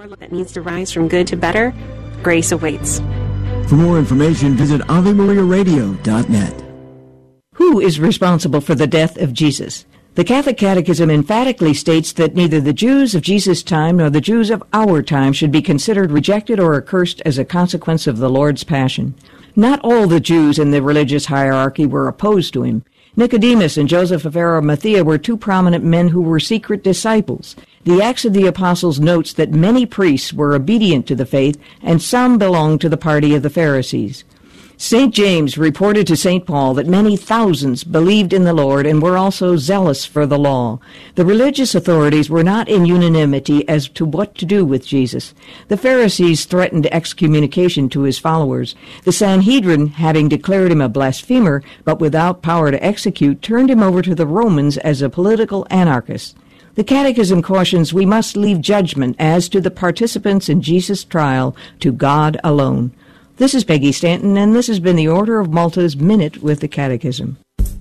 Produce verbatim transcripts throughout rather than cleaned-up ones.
more that needs to rise from good to better, grace awaits. For more information, visit Ave Maria Radio dot net. Who is responsible for the death of Jesus? The Catholic Catechism emphatically states that neither the Jews of Jesus' time nor the Jews of our time should be considered rejected or accursed as a consequence of the Lord's passion. Not all the Jews in the religious hierarchy were opposed to him. Nicodemus and Joseph of Arimathea were two prominent men who were secret disciples. The Acts of the Apostles notes that many priests were obedient to the faith, and some belonged to the party of the Pharisees. Saint James reported to Saint Paul that many thousands believed in the Lord and were also zealous for the law. The religious authorities were not in unanimity as to what to do with Jesus. The Pharisees threatened excommunication to his followers. The Sanhedrin, having declared him a blasphemer, but without power to execute, turned him over to the Romans as a political anarchist. The Catechism cautions we must leave judgment as to the participants in Jesus' trial to God alone. This is Peggy Stanton, and this has been the Order of Malta's Minute with the Catechism.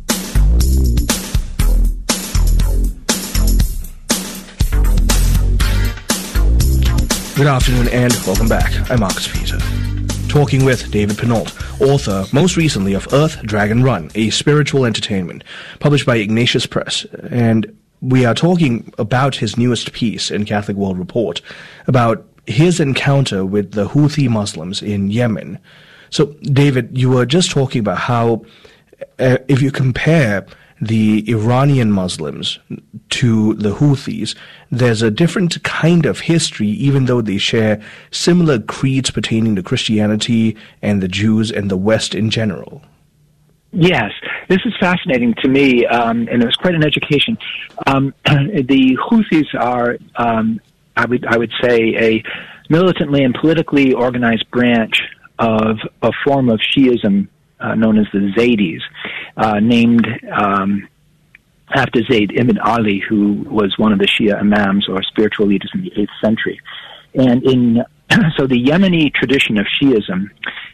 Good afternoon and welcome back. I'm Marcus Peter. Talking with David Pinault, author, most recently, of Earth, Dragon, Run, a spiritual entertainment, published by Ignatius Press. And we are talking about his newest piece in Catholic World Report, about his encounter with the Houthi Muslims in Yemen. So, David, you were just talking about how, uh, if you compare the Iranian Muslims to the Houthis, there's a different kind of history, even though they share similar creeds pertaining to Christianity and the Jews and the West in general. Yes, this is fascinating to me, um, and it was quite an education. Um, the Houthis are, um, I would, I would say, a militantly and politically organized branch of a form of Shiism uh, known as the Zaydis, uh, named um, after Zayd ibn Ali, who was one of the Shia imams or spiritual leaders in the eighth century. And in so the Yemeni tradition of Shiism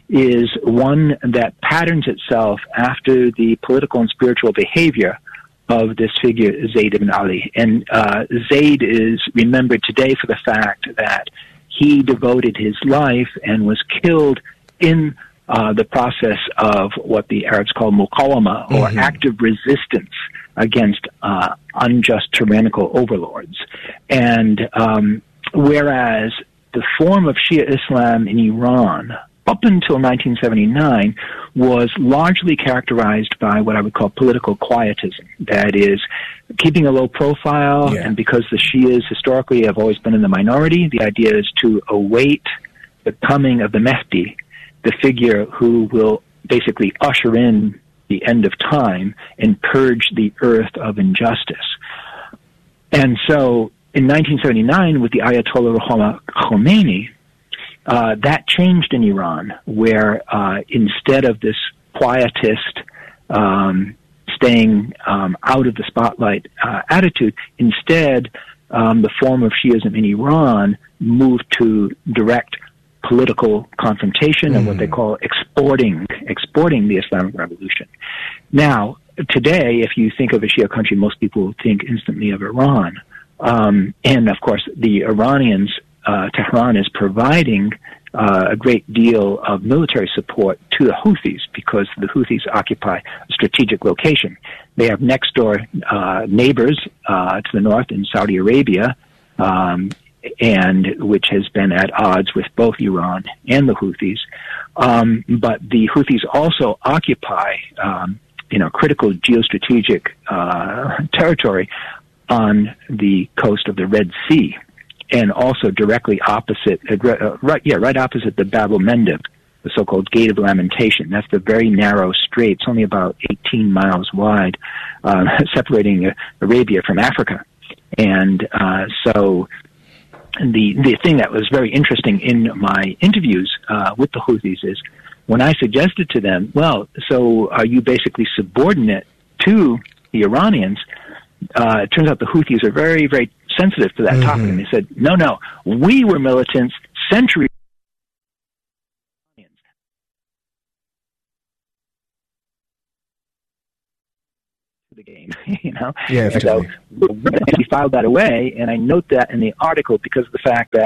is one that patterns itself after the political and spiritual behavior of this figure, Zayd ibn Ali. And uh, Zayd is remembered today for the fact that he devoted his life and was killed in uh, the process of what the Arabs call muqawama, or mm-hmm. active resistance against uh, unjust tyrannical overlords. And um, whereas the form of Shia Islam in Iran, up until nineteen seventy-nine, was largely characterized by what I would call political quietism. That is, keeping a low profile, yeah. and because the Shias historically have always been in the minority, the idea is to await the coming of the Mahdi, the figure who will basically usher in the end of time and purge the earth of injustice. And so, in nineteen seventy-nine, with the Ayatollah Ruhollah Khomeini, Uh, that changed in Iran, where uh, instead of this quietist, um, staying um, out of the spotlight uh, attitude, instead um, the form of Shiism in Iran moved to direct political confrontation mm. and what they call exporting, exporting the Islamic Revolution. Now, today, if you think of a Shia country, most people think instantly of Iran. Um, and, of course, the Iranians, Uh, Tehran is providing uh, a great deal of military support to the Houthis because the Houthis occupy a strategic location. They have next-door uh, neighbors uh, to the north in Saudi Arabia, um, and which has been at odds with both Iran and the Houthis. Um, but the Houthis also occupy, um, you know, critical geostrategic uh, territory on the coast of the Red Sea, and also directly opposite, uh, right, yeah, right opposite the Bab el-Mandeb, the so-called Gate of Lamentation. That's the very narrow strait. It's only about eighteen miles wide, uh, separating uh, Arabia from Africa. And uh, so the the thing that was very interesting in my interviews uh, with the Houthis is when I suggested to them, well, so are you basically subordinate to the Iranians? Uh, it turns out the Houthis are very, very sensitive to that mm-hmm. topic, and they said, no, no, we were militants centuries. The game, you know. Yeah, and so we filed that away, and I note that in the article because of the fact that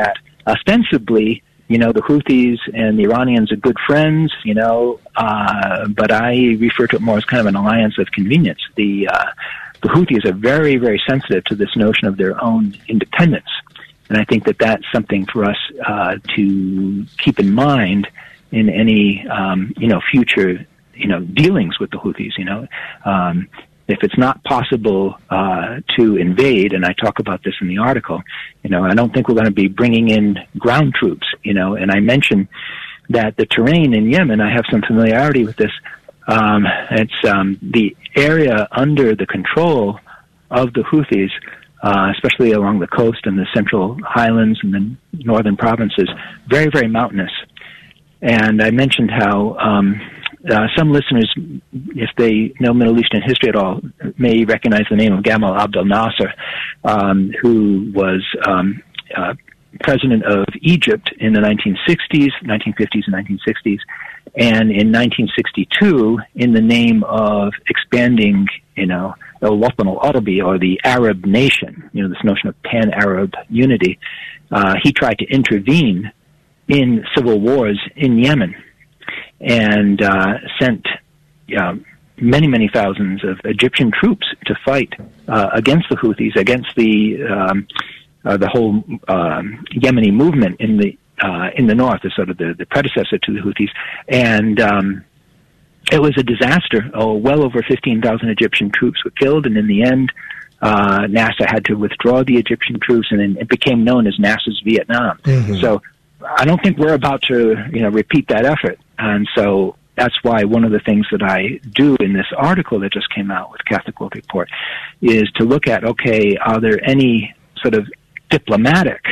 ostensibly, you know, the Houthis and the Iranians are good friends, you know, uh, but I refer to it more as kind of an alliance of convenience. The, uh, the Houthis are very, very sensitive to this notion of their own independence. And I think that that's something for us uh, to keep in mind in any, um, you know, future, you know, dealings with the Houthis, you know. Um, if it's not possible uh, to invade, and I talk about this in the article, you know, I don't think we're going to be bringing in ground troops, you know, and I mentioned that the terrain in Yemen, I have some familiarity with this. Um, it's um, the area under the control of the Houthis, uh, especially along the coast and the central highlands and the northern provinces, very, very mountainous. And I mentioned how um, uh, some listeners, if they know Middle Eastern history at all, may recognize the name of Gamal Abdel Nasser, um, who was um, uh, president of Egypt in the nineteen sixties, nineteen fifties and nineteen sixties. And in nineteen sixty-two, in the name of expanding, you know, al-Watan al-Arabi, or the Arab nation, you know, this notion of pan-Arab unity, uh, he tried to intervene in civil wars in Yemen, and uh, sent uh, many, many thousands of Egyptian troops to fight uh, against the Houthis, against the um, uh, the whole um, Yemeni movement in the uh, in the north, as sort of the, the predecessor to the Houthis, and um, it was a disaster. Oh, well over fifteen thousand Egyptian troops were killed, and in the end, uh, Nasser had to withdraw the Egyptian troops, and then it became known as Nasser's Vietnam. Mm-hmm. So I don't think we're about to, you know, repeat that effort. And so that's why one of the things that I do in this article that just came out with Catholic World Report is to look at, okay, are there any sort of diplomatic,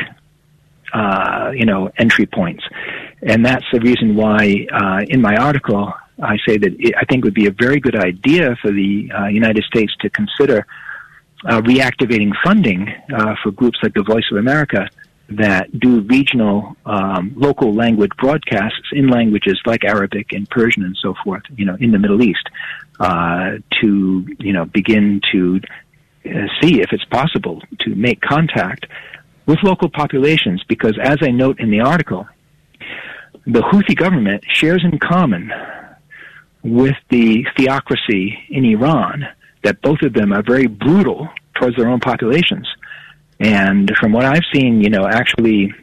uh, you know, entry points? And that's the reason why uh, in my article I say that it, I think it would be a very good idea for the uh, United States to consider uh, reactivating funding uh, for groups like the Voice of America that do regional, um, local language broadcasts in languages like Arabic and Persian and so forth, you know, in the Middle East, uh, to, you know, begin to uh, see if it's possible to make contact with local populations, because as I note in the article, the Houthi government shares in common with the theocracy in Iran that both of them are very brutal towards their own populations. And from what I've seen, you know, actually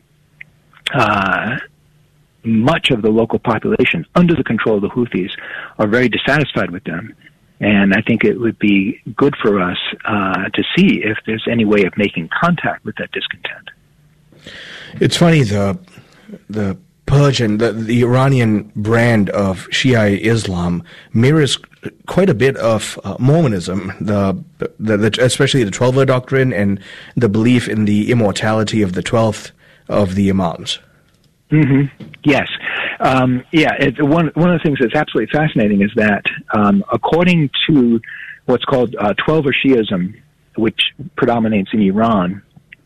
uh, much of the local population under the control of the Houthis are very dissatisfied with them. And I think it would be good for us uh, to see if there's any way of making contact with that discontent. It's funny, the the Persian, the, the Iranian brand of Shia Islam mirrors quite a bit of uh, Mormonism, the, the, the especially the Twelver doctrine and the belief in the immortality of the twelfth of the Imams. Mm-hmm. Yes. Um, yeah, it, one, one of the things that's absolutely fascinating is that um, according to what's called uh, Twelver Shiism, which predominates in Iran,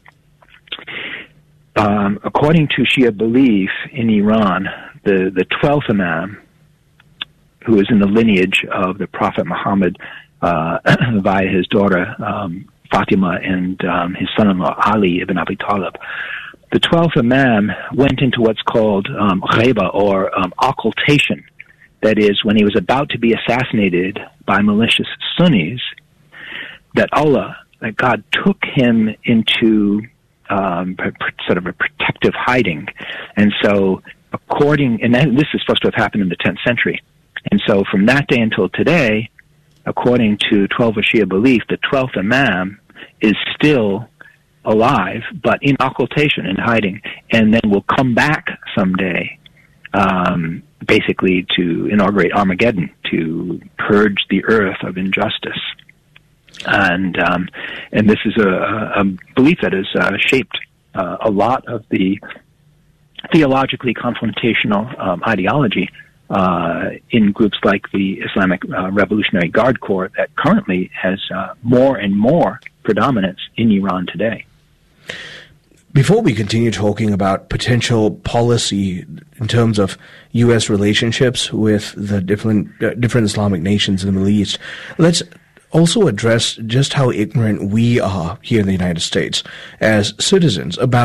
Um, according to Shia belief in Iran, the, the twelfth Imam, who is in the lineage of the Prophet Muhammad uh, via his daughter um, Fatima and um, his son-in-law Ali ibn Abi Talib, the twelfth Imam went into what's called um, ghaiba, or um, occultation. That is, when he was about to be assassinated by malicious Sunnis, that Allah, that God took him into Um, sort of a protective hiding. And so according, and that, this is supposed to have happened in the tenth century. And so from that day until today, according to Twelver Shia belief, the twelfth Imam is still alive, but in occultation and hiding, and then will come back someday, um, basically to inaugurate Armageddon, to purge the earth of injustice. And um, and this is a, a belief that has uh, shaped uh, a lot of the theologically confrontational um, ideology uh, in groups like the Islamic uh, Revolutionary Guard Corps that currently has uh, more and more predominance in Iran today. Before we continue talking about potential policy in terms of U S relationships with the different uh, different Islamic nations in the Middle East, let's also address just how ignorant we are here in the United States as citizens about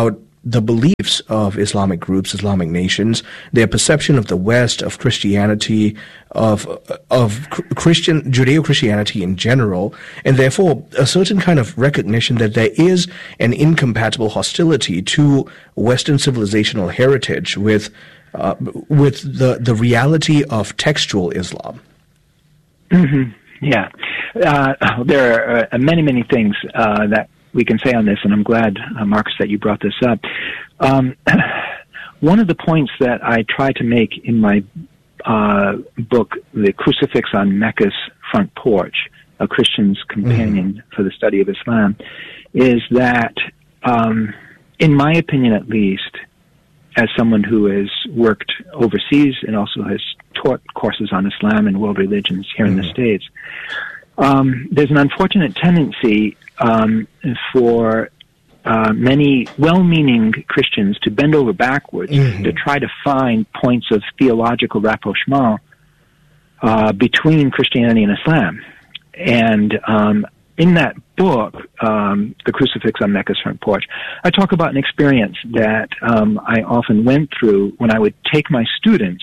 the beliefs of Islamic groups, Islamic nations, their perception of the West, of Christianity, of of Christian Judeo-Christianity in general, and therefore a certain kind of recognition that there is an incompatible hostility to Western civilizational heritage with uh, with the the reality of textual Islam. Mm-hmm. Yeah, uh, there are uh, many many things uh, that we can say on this, and I'm glad, uh, Marcus, that you brought this up. Um, one of the points that I try to make in my uh, book, The Crucifix on Mecca's Front Porch, A Christian's Companion mm-hmm. for the Study of Islam, is that, um, in my opinion at least, as someone who has worked overseas and also has taught courses on Islam and world religions here mm-hmm. in the States, um, there's an unfortunate tendency um, for uh, many well-meaning Christians to bend over backwards mm-hmm. to try to find points of theological rapprochement uh, between Christianity and Islam. And um, in that book, um, The Crucifix on Mecca's Front Porch, I talk about an experience that um, I often went through when I would take my students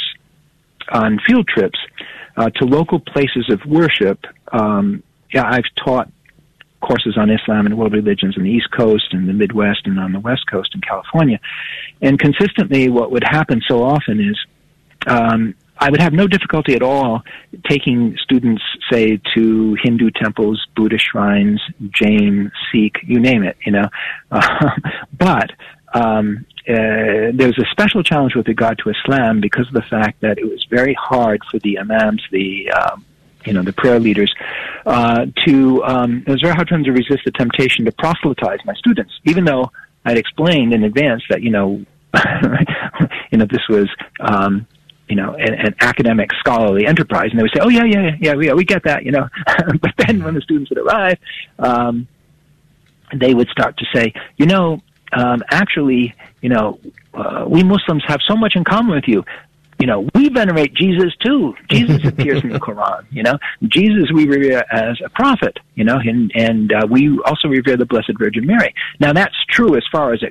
on field trips uh, to local places of worship. Um, yeah, I've taught courses on Islam and world religions on the East Coast and the Midwest and on the West Coast in California. And consistently what would happen so often is um, I would have no difficulty at all taking students, say, to Hindu temples, Buddhist shrines, Jain, Sikh, you name it, you know. Uh, but um, uh, there was a special challenge with regard to Islam because of the fact that it was very hard for the imams, the um, you know, the prayer leaders, uh, to, um, it was very hard for them to resist the temptation to proselytize my students, even though I'd explained in advance that, you know, you know, this was, um, you know, an, an academic scholarly enterprise, and they would say, oh, yeah, yeah, yeah, yeah, we, we get that, you know. But then when the students would arrive, um, they would start to say, you know, um, actually, you know, uh, we Muslims have so much in common with you. You know, we venerate Jesus too. Jesus appears in the Quran, you know. Jesus we revere as a prophet, you know, and, and uh, we also revere the Blessed Virgin Mary. Now, that's true as far as it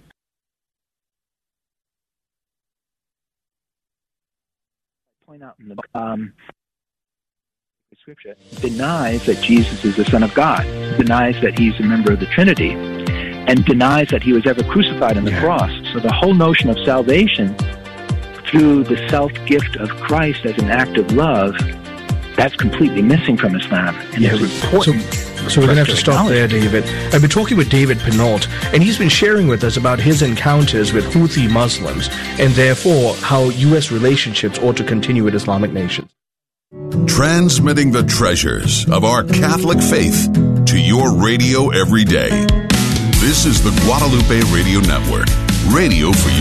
point out in the book. Um, Scripture denies that Jesus is the Son of God, denies that he's a member of the Trinity, and denies that he was ever crucified on the yeah. cross. So the whole notion of salvation through the self-gift of Christ as an act of love, that's completely missing from Islam. And yes. it's important. So, so we're going to have to stop there, David. I've been talking with David Pinault, and he's been sharing with us about his encounters with Houthi Muslims, and therefore how U S relationships ought to continue with Islamic nations. Transmitting the treasures of our Catholic faith to your radio every day. This is the Guadalupe Radio Network, radio for your